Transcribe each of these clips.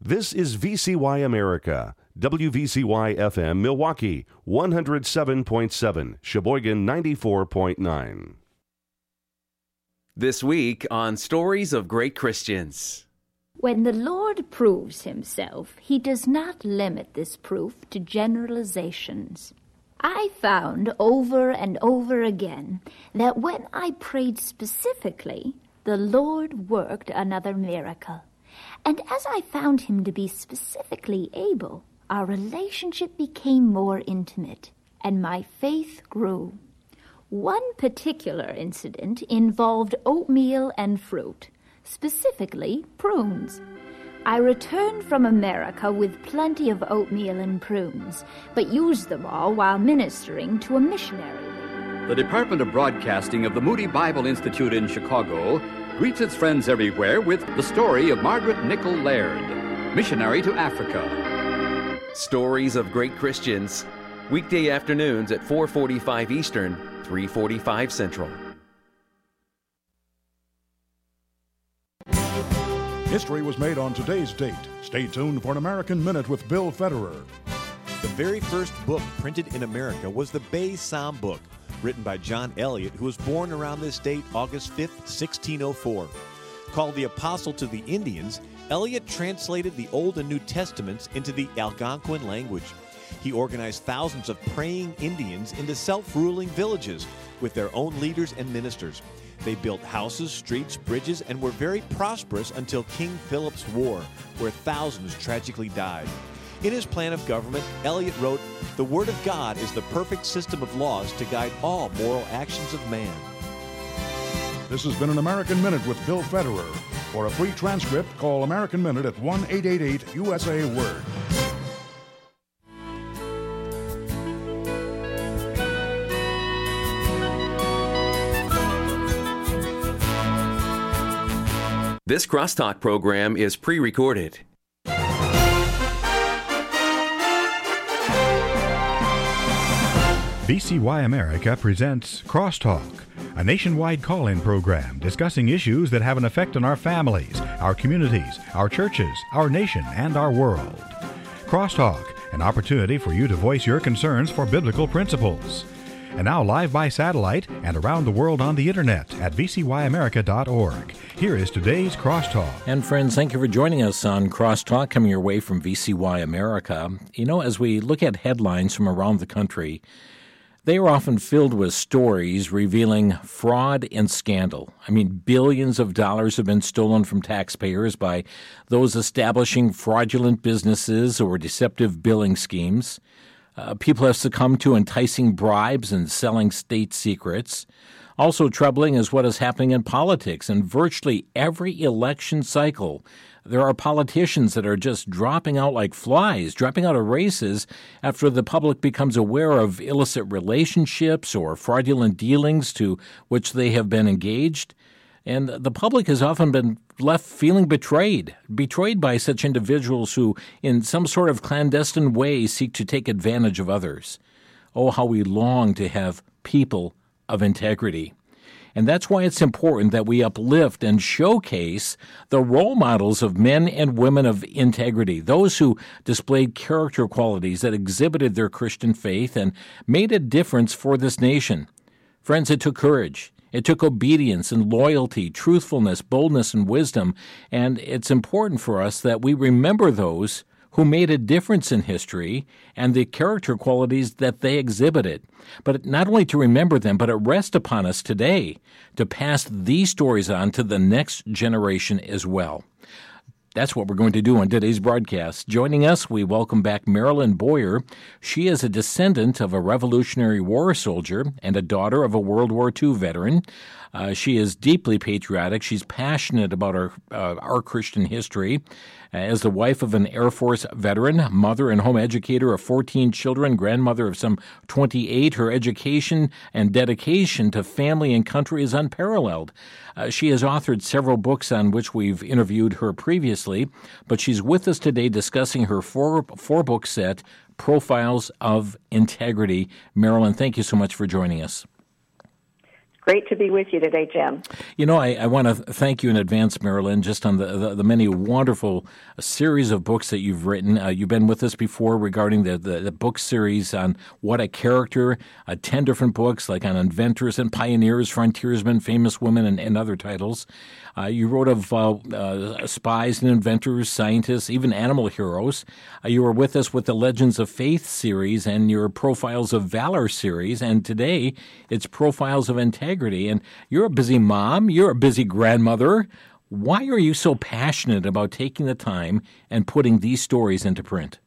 This is VCY America, WVCY FM Milwaukee, 107.7, Sheboygan 94.9. This week on Stories of Great Christians. When the Lord proves himself, he does not limit this proof to generalizations. I found over and over again that when I prayed specifically, the Lord worked another miracle. And as I found him to be specifically able, our relationship became more intimate, and my faith grew. One particular incident involved oatmeal and fruit, specifically prunes. I returned from America with plenty of oatmeal and prunes, but used them all while ministering to a missionary. The Department of Broadcasting of the Moody Bible Institute in Chicago greets its friends everywhere with the story of Margaret Nichol Laird, missionary to Africa. Stories of Great Christians, weekday afternoons at 4:45 Eastern, 3:45 Central. History was made on today's date. Stay tuned for an American Minute with Bill Federer. The very first book printed in America was the Bay Psalm book, written by John Eliot, who was born around this date, August 5th, 1604. Called the Apostle to the Indians, Eliot translated the Old and New Testaments into the Algonquin language. He organized thousands of praying Indians into self-ruling villages with their own leaders and ministers. They built houses, streets, bridges, and were very prosperous until King Philip's War, where thousands tragically died. In his plan of government, Eliot wrote, "The Word of God is the perfect system of laws to guide all moral actions of man." This has been an American Minute with Bill Federer. For a free transcript, call American Minute at 1-888-USA-WORD. This Crosstalk program is pre-recorded. VCY America presents Crosstalk, a nationwide call-in program discussing issues that have an effect on our families, our communities, our churches, our nation, and our world. Crosstalk, an opportunity for you to voice your concerns for biblical principles. And now live by satellite and around the world on the internet at vcyamerica.org. Here is today's Crosstalk. And friends, thank you for joining us on Crosstalk, coming your way from VCY America. You know, as we look at headlines from around the country, they are often filled with stories revealing fraud and scandal. I mean, billions of dollars have been stolen from taxpayers by those establishing fraudulent businesses or deceptive billing schemes. People have succumbed to enticing bribes and selling state secrets. Also troubling is what is happening in politics. In virtually every election cycle, there are politicians that are just dropping out like flies, dropping out of races after the public becomes aware of illicit relationships or fraudulent dealings to which they have been engaged. And the public has often been left feeling betrayed by such individuals who, in some sort of clandestine way, seek to take advantage of others. Oh, how we long to have people of integrity. And that's why it's important that we uplift and showcase the role models of men and women of integrity, those who displayed character qualities that exhibited their Christian faith and made a difference for this nation. Friends, it took courage. It took obedience and loyalty, truthfulness, boldness, and wisdom. And it's important for us that we remember those who made a difference in history and the character qualities that they exhibited. But not only to remember them, but it rests upon us today to pass these stories on to the next generation as well. That's what we're going to do on today's broadcast. Joining us, we welcome back Marilyn Boyer. She is a descendant of a Revolutionary War soldier and a daughter of a World War II veteran. She is deeply patriotic. She's passionate about our Christian history. As the wife of an Air Force veteran, mother and home educator of 14 children, grandmother of some 28, her education and dedication to family and country is unparalleled. She has authored several books on which we've interviewed her previously, but she's with us today discussing her four-book set, Profiles of Integrity. Marilyn, thank you so much for joining us. Great to be with you today, Jim. You know, I want to thank you in advance, Marilyn, just on the many wonderful series of books that you've written. You've been with us before regarding the book series on What a Character, 10 different books, like on inventors and pioneers, frontiersmen, famous women, and other titles. You wrote of spies and inventors, scientists, even animal heroes. You were with us with the Legends of Faith series and your Profiles of Valor series, and today it's Profiles of Integrity. And you're a busy mom, you're a busy grandmother. Why are you so passionate about taking the time and putting these stories into print?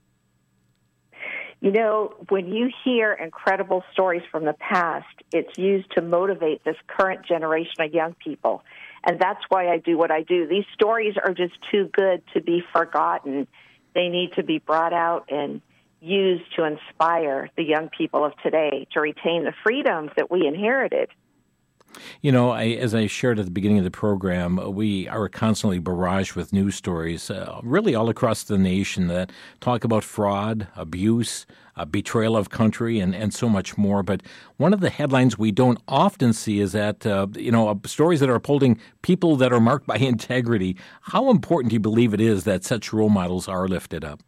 You know, when you hear incredible stories from the past, it's used to motivate this current generation of young people. And that's why I do what I do. These stories are just too good to be forgotten. They need to be brought out and used to inspire the young people of today to retain the freedoms that we inherited. You know, as I shared at the beginning of the program, we are constantly barraged with news stories, really all across the nation, that talk about fraud, abuse, betrayal of country, and so much more. But one of the headlines we don't often see is that, stories that are upholding people that are marked by integrity. How important do you believe it is that such role models are lifted up?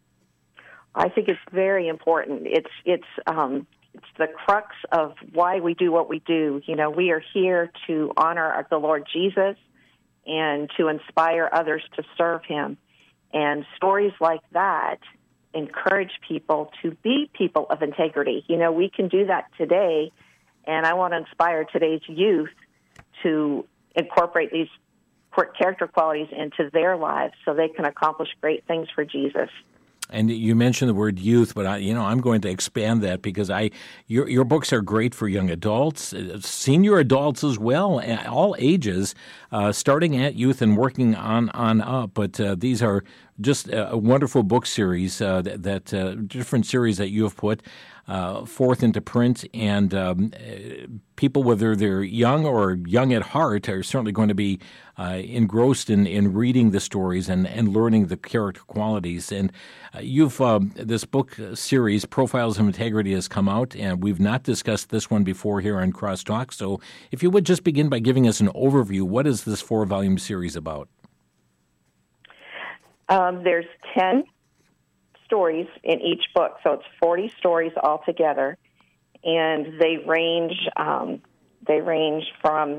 I think it's very important. It's the crux of why we do what we do. You know, we are here to honor the Lord Jesus and to inspire others to serve him. And stories like that encourage people to be people of integrity. You know, we can do that today, and I want to inspire today's youth to incorporate these character qualities into their lives so they can accomplish great things for Jesus. And you mentioned the word youth, but I'm going to expand that because your books are great for young adults, senior adults as well, all ages, starting at youth and working on up. But these are just a wonderful book series that different series that you have put forth into print, and people, whether they're young or young at heart, are certainly going to be engrossed in reading the stories and learning the character qualities. And you've this book series, Profiles of Integrity, has come out, and we've not discussed this one before here on Crosstalk. So if you would just begin by giving us an overview, what is this 4-volume series about? There's 10 stories in each book, so it's 40 stories altogether, and they range from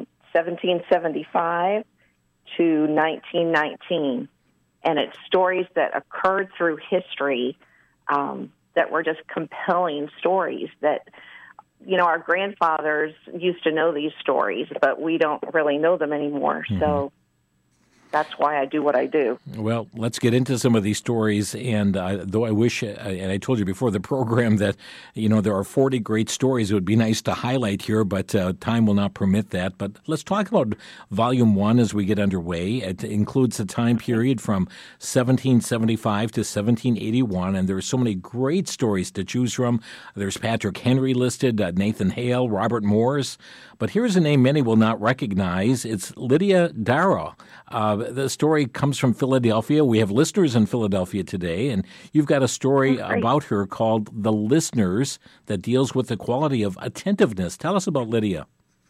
1775 to 1919, and it's stories that occurred through history that were just compelling stories that, you know, our grandfathers used to know these stories, but we don't really know them anymore. Mm-hmm. So that's why I do what I do. Well, let's get into some of these stories. And though I wish, and I told you before the program that, you know, there are 40 great stories it would be nice to highlight here, but time will not permit that. But let's talk about Volume 1 as we get underway. It includes the time period from 1775 to 1781, and there are so many great stories to choose from. There's Patrick Henry listed, Nathan Hale, Robert Morris. But here's a name many will not recognize. It's Lydia Darragh. The story comes from Philadelphia. We have listeners in Philadelphia today, and you've got a story about her called The Listeners that deals with the quality of attentiveness. Tell us about Lydia.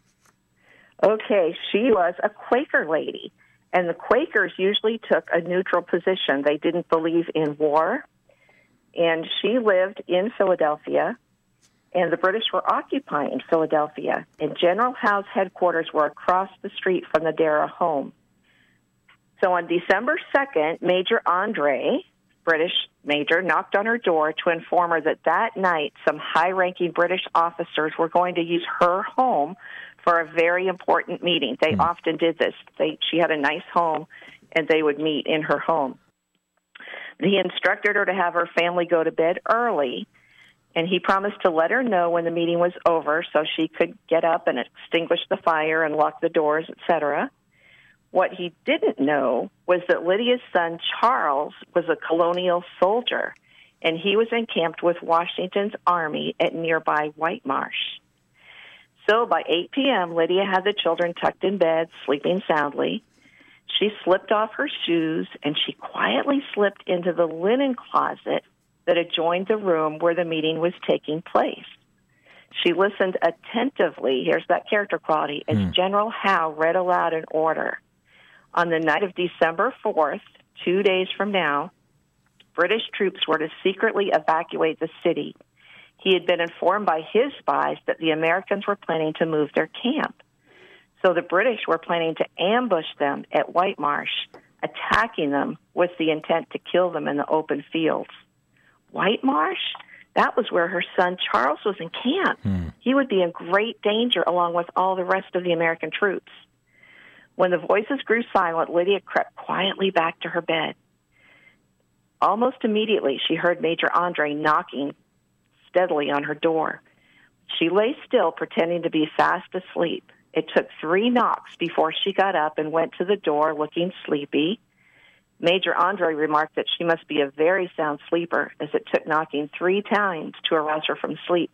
Okay, she was a Quaker lady, and the Quakers usually took a neutral position. They didn't believe in war, and she lived in Philadelphia, and the British were occupying Philadelphia, and General Howe's headquarters were across the street from the Darragh home. So on December 2nd, Major Andre, British major, knocked on her door to inform her that that night some high-ranking British officers were going to use her home for a very important meeting. They often did this. She had a nice home, and they would meet in her home. He instructed her to have her family go to bed early, and he promised to let her know when the meeting was over so she could get up and extinguish the fire and lock the doors, etc. What he didn't know was that Lydia's son, Charles, was a colonial soldier, and he was encamped with Washington's army at nearby White Marsh. So by 8 p.m., Lydia had the children tucked in bed, sleeping soundly. She slipped off her shoes, and she quietly slipped into the linen closet that adjoined the room where the meeting was taking place. She listened attentively, here's that character quality, as General Howe read aloud an order. On the night of December 4th, 2 days from now, British troops were to secretly evacuate the city. He had been informed by his spies that the Americans were planning to move their camp. So the British were planning to ambush them at White Marsh, attacking them with the intent to kill them in the open fields. White Marsh? That was where her son Charles was in camp. He would be in great danger along with all the rest of the American troops. When the voices grew silent, Lydia crept quietly back to her bed. Almost immediately, she heard Major Andre knocking steadily on her door. She lay still, pretending to be fast asleep. It took 3 knocks before she got up and went to the door looking sleepy. Major Andre remarked that she must be a very sound sleeper, as it took knocking 3 times to arouse her from sleep.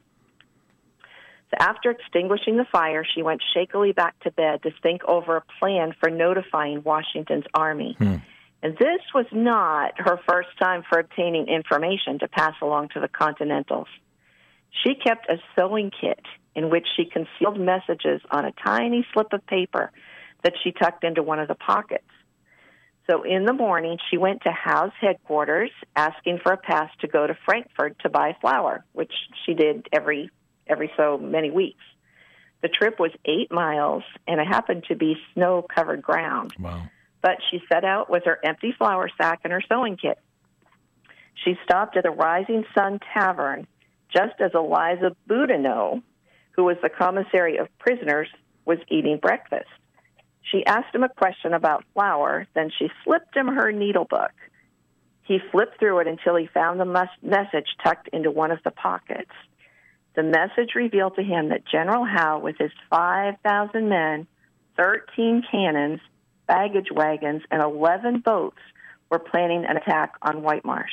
So after extinguishing the fire, she went shakily back to bed to think over a plan for notifying Washington's army. And this was not her first time for obtaining information to pass along to the Continentals. She kept a sewing kit in which she concealed messages on a tiny slip of paper that she tucked into one of the pockets. So in the morning, she went to Howe's headquarters asking for a pass to go to Frankfurt to buy flour, which she did every so many weeks. The trip was 8 miles, and it happened to be snow-covered ground. Wow. But she set out with her empty flour sack and her sewing kit. She stopped at the Rising Sun Tavern just as Eliza Boudinot, who was the commissary of prisoners, was eating breakfast. She asked him a question about flour, then she slipped him her needlebook. He flipped through it until he found the message tucked into one of the pockets. The message revealed to him that General Howe, with his 5,000 men, 13 cannons, baggage wagons, and 11 boats, were planning an attack on White Marsh.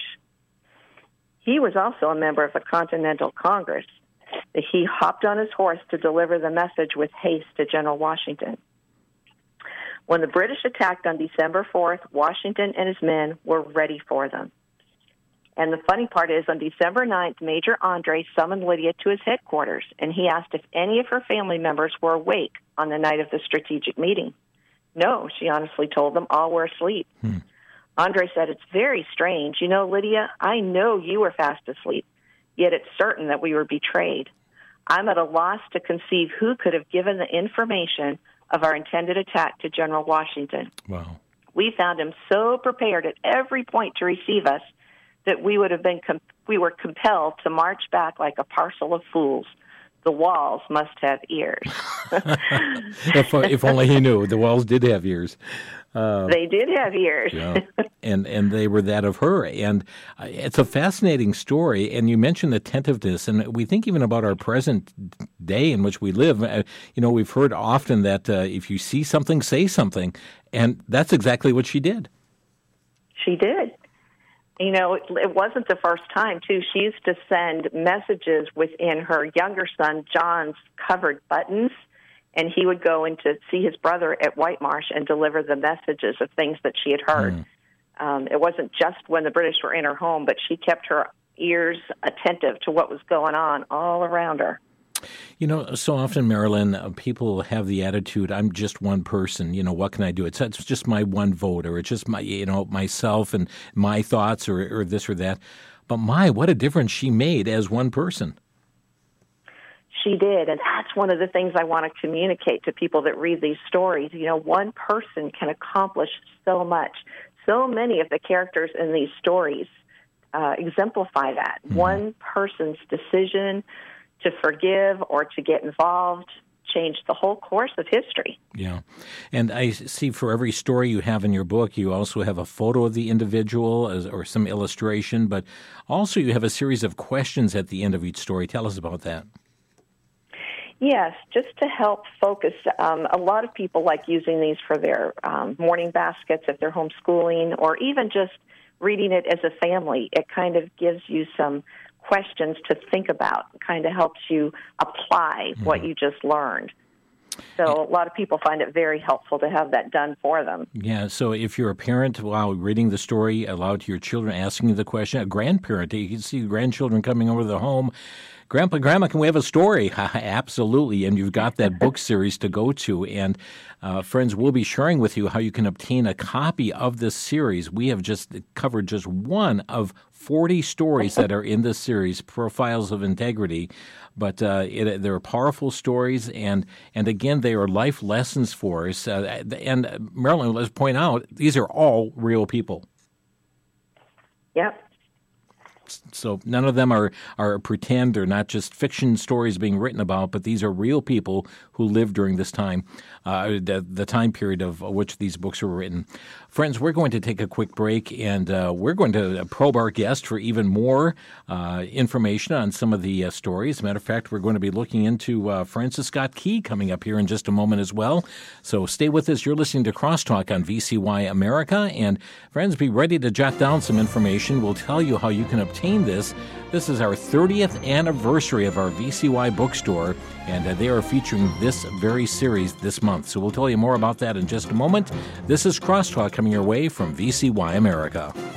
He was also a member of the Continental Congress. He hopped on his horse to deliver the message with haste to General Washington. When the British attacked on December 4th, Washington and his men were ready for them. And the funny part is, on December 9th, Major Andre summoned Lydia to his headquarters, and he asked if any of her family members were awake on the night of the strategic meeting. No, she honestly told them, all were asleep. Andre said, "It's very strange. You know, Lydia, I know you were fast asleep, yet it's certain that we were betrayed. I'm at a loss to conceive who could have given the information of our intended attack to General Washington. Wow. We found him so prepared at every point to receive us that we would have been we were compelled to march back like a parcel of fools. The walls must have ears." if only he knew. The walls did have ears. They did have ears. Yeah. And they were that of her. And it's a fascinating story. And you mentioned attentiveness. And we think even about our present day in which we live. We've heard often that if you see something, say something. And that's exactly what she did. She did. It wasn't the first time, too. She used to send messages within her younger son, John's, covered buttons, and he would go in to see his brother at White Marsh and deliver the messages of things that she had heard. It wasn't just when the British were in her home, but she kept her ears attentive to what was going on all around her. So often, Marilyn, people have the attitude, I'm just one person, what can I do? It's just my one vote, or it's just my, myself and my thoughts, or this or that. But what a difference she made as one person. She did, and that's one of the things I want to communicate to people that read these stories. One person can accomplish so much. So many of the characters in these stories exemplify that. One person's decision to forgive or to get involved changed the whole course of history. Yeah. And I see for every story you have in your book, you also have a photo of the individual or some illustration, but also you have a series of questions at the end of each story. Tell us about that. Yes, just to help focus. A lot of people like using these for their morning baskets if they're homeschooling, or even just reading it as a family. It kind of gives you some questions to think about, kind of helps you apply what you just learned. So a lot of people find it very helpful to have that done for them. Yeah, so if you're a parent, while reading the story aloud to your children, asking the question, a grandparent, you can see grandchildren coming over to the home, Grandma, can we have a story? Absolutely, and you've got that book series to go to. And friends, we'll be sharing with you how you can obtain a copy of this series. We have just covered just one of 40 stories that are in this series, Profiles of Integrity. But they're powerful stories, and again, they are life lessons for us. And Marilyn, let's point out, these are all real people. Yep. So none of them are pretend or not just fiction stories being written about, but these are real people who lived during this time, the time period of which these books were written. Friends, we're going to take a quick break, and we're going to probe our guest for even more information on some of the stories. As a matter of fact, we're going to be looking into Francis Scott Key coming up here in just a moment as well. So stay with us. You're listening to Crosstalk on VCY America. And friends, be ready to jot down some information. We'll tell you how you can obtain this. This is our 30th anniversary of our VCY bookstore, and they are featuring this very series this month. So we'll tell you more about that in just a moment. This is Crosstalk coming your way from VCY America.